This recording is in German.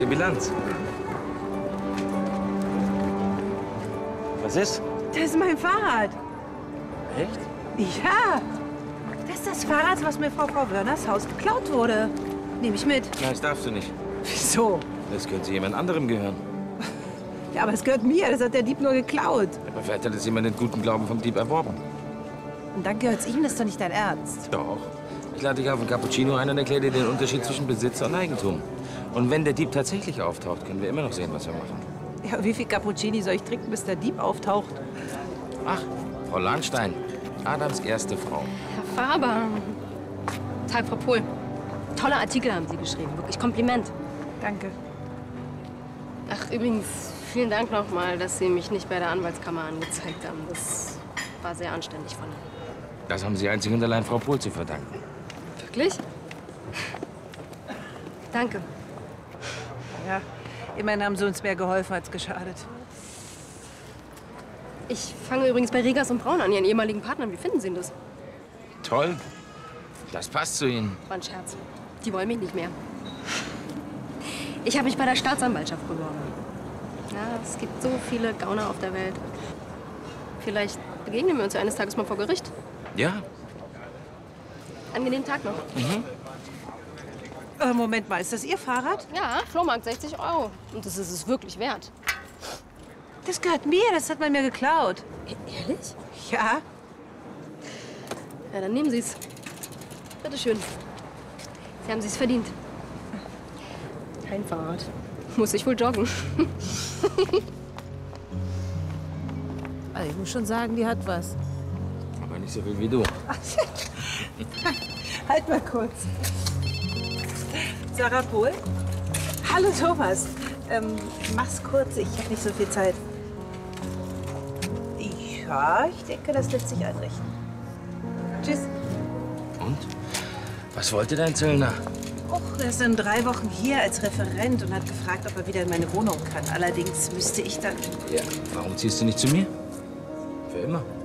Die Bilanz. Was ist? Das ist mein Fahrrad. Echt? Ja. Das ist das Fahrrad, was mir Frau Wörners Haus geklaut wurde. Nehme ich mit. Nein, das darfst du nicht. Wieso? Das könnte jemand anderem gehören. Ja, aber es gehört mir. Das hat der Dieb nur geklaut. Aber vielleicht hat es jemand den guten Glauben vom Dieb erworben. Und dann gehört's ihm. Das ist doch nicht dein Ernst. Doch. Ich lade dich auf einen Cappuccino ein und erkläre dir den Unterschied zwischen Besitzer und Eigentum. Und wenn der Dieb tatsächlich auftaucht, können wir immer noch sehen, was wir machen. Ja, wie viel Cappuccini soll ich trinken, bis der Dieb auftaucht? Ach, Frau Lahnstein, Adams erste Frau. Herr Faber. Tag, Frau Pohl. Tolle Artikel haben Sie geschrieben. Wirklich Kompliment. Danke. Ach, übrigens, vielen Dank nochmal, dass Sie mich nicht bei der Anwaltskammer angezeigt haben. Das war sehr anständig von Ihnen. Das haben Sie einzig und allein Frau Pohl zu verdanken. Wirklich? Danke. Ja, immerhin haben sie uns mehr geholfen als geschadet. Ich fange übrigens bei Regas und Braun an, Ihren ehemaligen Partnern. Wie finden Sie denn das? Toll. Das passt zu Ihnen. War ein Scherz. Die wollen mich nicht mehr. Ich habe mich bei der Staatsanwaltschaft beworben. Ja, es gibt so viele Gauner auf der Welt. Vielleicht begegnen wir uns ja eines Tages mal vor Gericht. Ja. Angenehmen Tag noch. Moment mal, ist das Ihr Fahrrad? Ja, Flohmarkt 60 €. Und das ist es wirklich wert. Das gehört mir, das hat man mir geklaut. Ehrlich? Ja? Ja, dann nehmen Sie es. Bitte schön. Sie haben es verdient. Kein Fahrrad. Muss ich wohl joggen. Also ich muss schon sagen, die hat was. Aber nicht so viel wie du. Halt mal kurz. Sarah Pohl? Hallo Thomas. Mach's kurz, ich habe nicht so viel Zeit. Ja, ich denke, das lässt sich einrichten. Tschüss. Und? Was wollte dein Zöllner? Och, er ist in 3 Wochen hier als Referent und hat gefragt, ob er wieder in meine Wohnung kann. Allerdings müsste ich dann... Ja. Warum ziehst du nicht zu mir? Für immer.